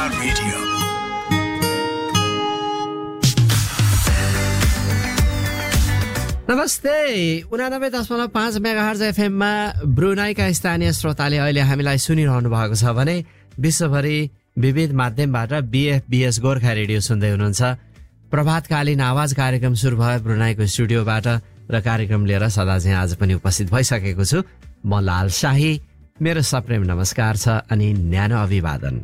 Africa Radio. नमस्ते 89.5 megahertz एफएममा ब्रुनाईका स्थानीय श्रोताले अहिले हामीलाई सुनिरहनु भएको छ भने विश्वभरि विविध माध्यमबाट बीएफबीएस गोर्खा रेडियो सुन्दै हुनुहुन्छ। प्रभातकालीन आवाज कार्यक्रम सुरु भयो ब्रुनाईको स्टुडियोबाट र कार्यक्रम लिएर सदा चाहिँ आज पनि उपस्थित भइसकेको छु। म लाल शाही, मेरो सप्रेम नमस्कार छ अनि न्यानो अभिवादन।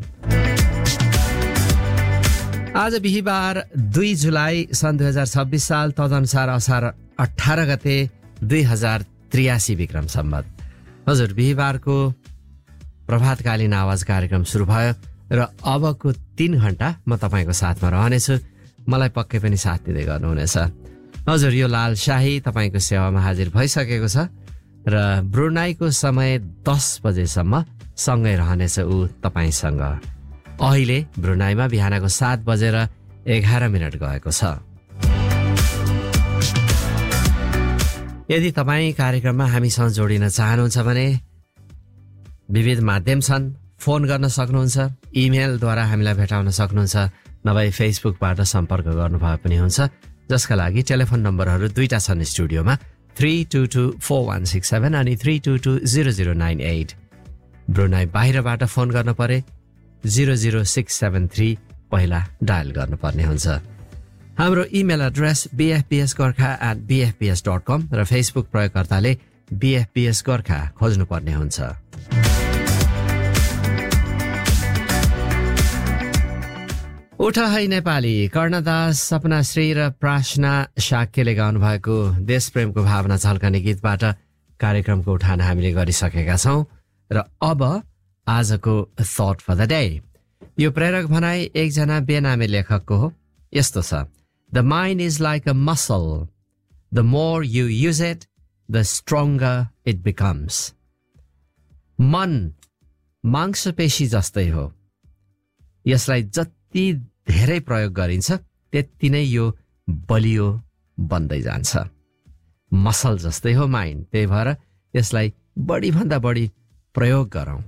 आज बिहीबार 2 जुलाई सन् 2026 साल, तदनुसार असार 18 गते 2083 विक्रम सम्वत। हजुर, बिहीबारको प्रभातकालीन आवाज कार्यक्रम सुरु भयो र अबको 3 घण्टा म तपाईको साथमा रहनेछु। मलाई पक्कै पनि साथ दिँदै गर्नुहुनेछ। हजुर, यो लाल शाही तपाईको सेवामा हाजिर भइसकेको छ र ब्रुनाईको समय 10 बजेसम्म सँगै रहनेछ ऊ तपाईसँग। अहिले ब्रुनाईमा बिहानको 7 बजेर 11 मिनट गएको छ। यदि तपाईँ कार्यक्रममा हामीसँग जोडिन चाहनुहुन्छ भने विविध माध्यम छन्। फोन गर्न सक्नुहुन्छ, इमेलद्वारा हामीलाई भेटाउन सक्नुहुन्छ, नभए फेसबुकबाट सम्पर्क गर्नुभए पनि हुन्छ, जसका लागि टेलिफोन नम्बरहरू दुईटा छन् स्टुडियोमा, 3224167 अनि 3220098। ब्रुनाई बाहिरबाट फोन गर्न परे 00673 पहिला डायल गर्नुपर्ने हुन्छ। हाम्रो इमेल एड्रेस bfbsgorkha@bfbs.com र फेसबुक प्रयोगकर्ताले BFBS गोर्खा खोज्नुपर्ने हुन्छ। उठ है नेपाली, कर्णदास, सपनाश्री र प्रार्थना शाक्यले गाउनु भएको देशप्रेमको भावना झल्कने गीतबाट कार्यक्रमको उठान हामीले गरिसकेका छौं र अब आजको थट फर द डे। यो प्रेरक भनाइ एकजना बेनामी लेखकको हो। यस्तो छ: The mind is like a muscle. The more you use it, the stronger it becomes. मन मांसपेशी जस्तै हो। यसलाई जति धेरै प्रयोग गरिन्छ त्यति नै यो बलियो बन्दै जान्छ। मसल जस्तै हो माइन्ड, त्यही भएर यसलाई बढी भन्दा बढी प्रयोग गरौँ।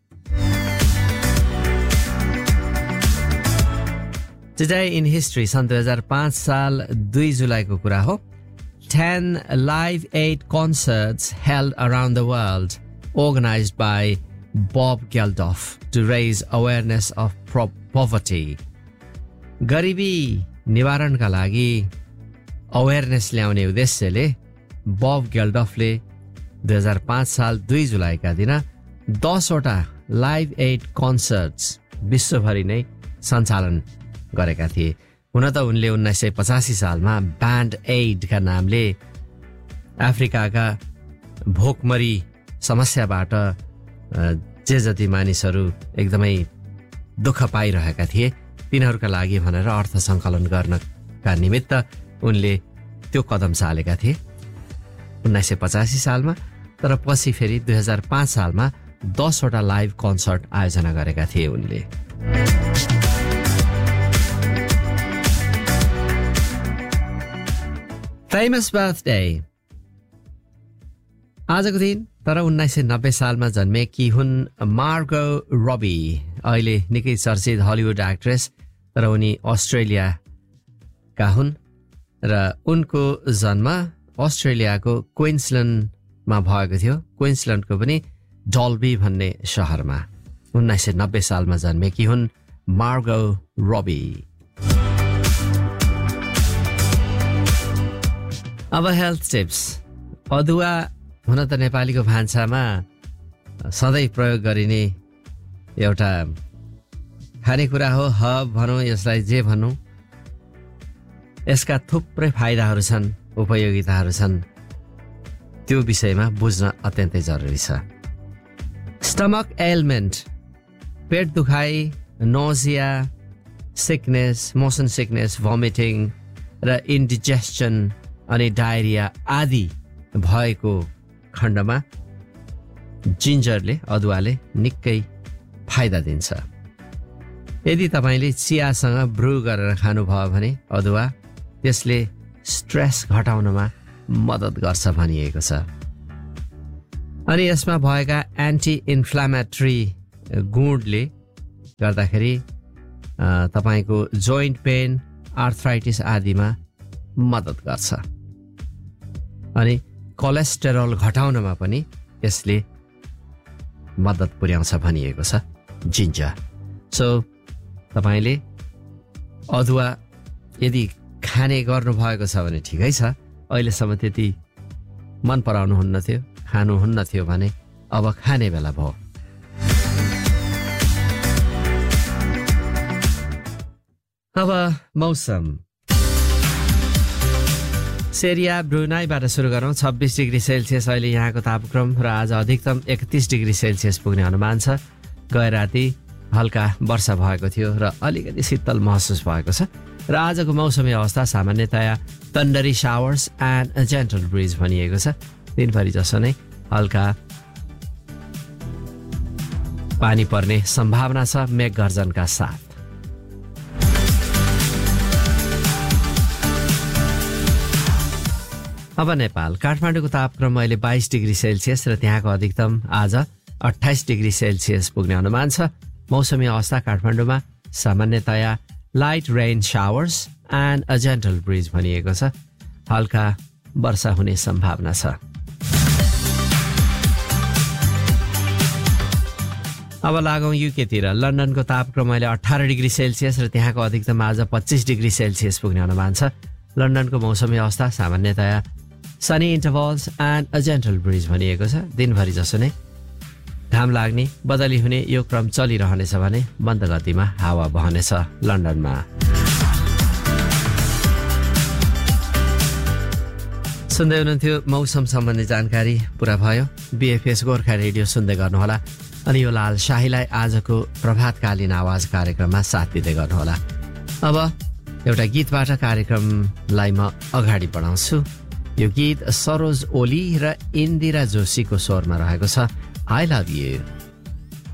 Today in history, सन् 2005 साल 2 जुलाईको कुरा हो। 10 Live Aid concerts held around the world, organized by Bob Geldof to raise awareness of poverty. गरिबी निवारणका लागि अवेरनेस ल्याउने उद्देश्यले बब गेल्डफले 2005 साल 2 जुलाईका दिन 10 वटा लाइभ एड कन्सर्ट्स विश्वभरि नै सञ्चालन गरेका थिए। हुन त उनले 1985 सालमा ब्यान्ड एडका नामले अफ्रिकाका भोकमरी समस्याबाट जे जति मानिसहरू एकदमै दुःख पाइरहेका थिए तिनीहरूका लागि भनेर अर्थ सङ्कलन गर्नका निमित्त उनले त्यो कदम चालेका थिए 1985 सालमा। तर पछि फेरि 2005 सालमा 10 वटा लाइभ कन्सर्ट आयोजना गरेका थिए उनले। फेमस बर्थडे आजको दिन, तर 1990 सालमा जन्मेकी हुन् मार्गो रबी। अहिले निकै चर्चित हलिउड एक्ट्रेस, तर उनी अस्ट्रेलियाका हुन् र उनको जन्म अस्ट्रेलियाको क्विन्सल्यान्डमा भएको थियो। क्विन्सल्यान्डको पनि डल्बी भन्ने शहरमा 1990 सालमा जन्मेकी हुन् मार्गो रबी। अब हेल्थ टिप्स। अदुवा हुन त नेपालीको भान्सामा सधैँ प्रयोग गरिने एउटा खानेकुरा हो। हब भनौँ, यसलाई जे भनौँ, यसका थुप्रै फाइदाहरू छन्, उपयोगिताहरू छन्। त्यो विषयमा बुझ्न अत्यन्तै जरुरी छ। स्टमक एलमेन्ट, पेट दुखाइ, nausea, sickness, motion sickness, vomiting र इन्डिजेस्सन अनि डायरिया आदि भएको खण्डमा जिन्जरले, अदुवाले निकै फाइदा दिन्छ। यदि तपाईले चियासँग ब्रु गरेर खानुभयो भने अदुवा, त्यसले स्ट्रेस घटाउनमा मद्दत गर्छ भनिएको छ। अनि यसमा भएका एन्टी इन्फ्लामेटरी गुणले गर्दाखेरि तपाईको जोइन्ट पेन आर्थराइटिस आदिमा मद्दत गर्छ अनि कोलेस्टेरोल घटाउनमा पनि यसले मद्दत पुर्याउँछ भनिएको छ जिन्जर सो तपाईले अदुवा यदि खाने गर्नु भएको छ भने ठिकै छ अहिलेसम्म त्यति मन पराउनु हुन्न थियो खानु हुन्न थियो भने अब खाने बेला भयो अब मौसम सेरिया ब्रुनाईबाट सुरु गरौँ 26 डिग्री सेल्सियस अहिले यहाँको तापक्रम र आज अधिकतम 31 डिग्री सेल्सियस पुग्ने अनुमान छ गए राति हल्का वर्षा भएको थियो र अलिकति शीतल महसुस भएको छ र आजको मौसमी अवस्था सामान्यतया थन्डरी showers and a gentle bridge भनिएको छ दिनभरि जसो नै हल्का पानी पर्ने सम्भावना छ मेघगर्जनका साथ अब नेपाल काठमाडौँको तापक्रम अहिले 22 डिग्री सेल्सियस र त्यहाँको अधिकतम आज 28 डिग्री सेल्सियस पुग्ने अनुमान छ मौसमी अवस्था काठमाडौँमा सामान्यतया light rain showers and a gentle bridge भनिएको छ हल्का वर्षा हुने सम्भावना छ अब लागौं युकेतिर लन्डनको तापक्रम अहिले 18 डिग्री सेल्सियस र त्यहाँको अधिकतम आज 25 डिग्री सेल्सियस पुग्ने अनुमान छ लन्डनको मौसमी अवस्था सामान्यतया Sunny इन्टरभल्स and a gentle bridge भनिएको छ दिनभरि जसो नै घाम लाग्ने बदली हुने यो क्रम चलिरहनेछ भने मन्द गतिमा हावा बहनेछ लन्डनमा सुन्दै हुनुहुन्थ्यो मौसम सम्बन्धी जानकारी पुरा भयो बीएफएस गोर्खा रेडियो सुन्दै गर्नुहोला अनि यो लाल शाहीलाई आजको प्रभातकालीन आवाज कार्यक्रममा साथ दिँदै गर्नुहोला अब एउटा गीतबाट कार्यक्रमलाई म अगाडि बढाउँछु यो गीत सरोज ओली र इन्दिरा जोशीको स्वरमा रहेको छ I love you